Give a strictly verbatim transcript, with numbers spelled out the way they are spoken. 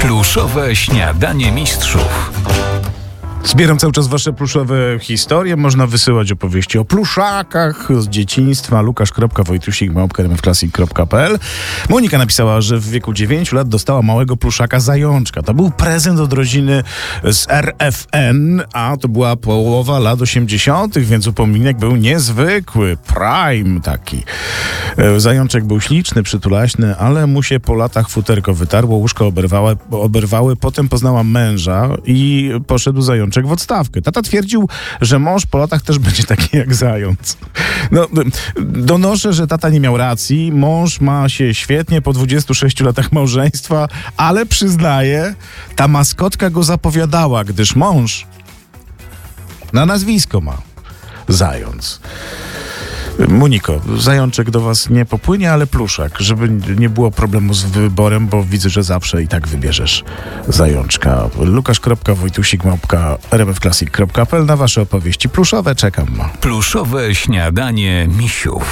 Pluszowe śniadanie mistrzów. Zbieram cały czas wasze pluszowe historie. Można wysyłać opowieści o pluszakach z dzieciństwa. Lukasz kropka wojtusik małpka r m f classic kropka p l. Monika napisała, że w wieku dziewięciu lat dostała małego pluszaka zajączka. To był prezent od rodziny z R F N, a to była połowa lat osiemdziesiątych, więc upominek był niezwykły. Prime taki. Zajączek był śliczny, przytulaśny, ale mu się po latach futerko wytarło, łóżko oberwały, oberwały. Potem poznała męża i poszedł zajączek w odstawkę. Tata twierdził, że mąż po latach też będzie taki jak zając. No, donoszę, że tata nie miał racji. Mąż ma się świetnie po dwudziestu sześciu latach małżeństwa, ale przyznaję, ta maskotka go zapowiadała, gdyż mąż na nazwisko ma zając. Moniko, zajączek do was nie popłynie, ale pluszak, żeby nie było problemu z wyborem, bo widzę, że zawsze i tak wybierzesz zajączka. Lukasz kropka wojtusik małpka r m f classic kropka p l. Na wasze opowieści pluszowe czekam. Pluszowe śniadanie misiów.